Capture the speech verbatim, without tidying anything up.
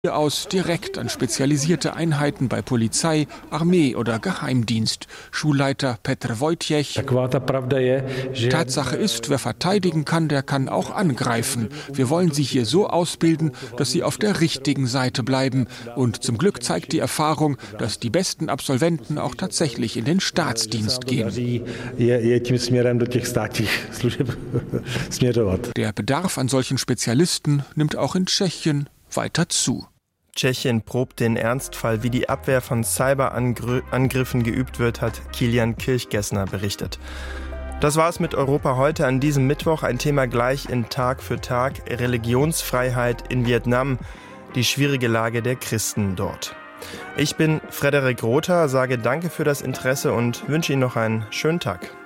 aus direkt an spezialisierte Einheiten bei Polizei, Armee oder Geheimdienst. Schulleiter Petr Wojciech. Tatsache ist, wer verteidigen kann, der kann auch angreifen. Wir wollen sie hier so ausbilden, dass sie auf der richtigen Seite bleiben. Und zum Glück zeigt die Erfahrung, dass die besten Absolventen auch tatsächlich in den Staatsdienst gehen. Der Bedarf an solchen Spezialisten nimmt auch in Tschechien weiter zu. Tschechien probt den Ernstfall, wie die Abwehr von Cyberangriffen geübt wird, hat Kilian Kirchgessner berichtet. Das war's mit Europa heute an diesem Mittwoch. Ein Thema gleich in Tag für Tag. Religionsfreiheit in Vietnam. Die schwierige Lage der Christen dort. Ich bin Frederik Rother, sage danke für das Interesse und wünsche Ihnen noch einen schönen Tag.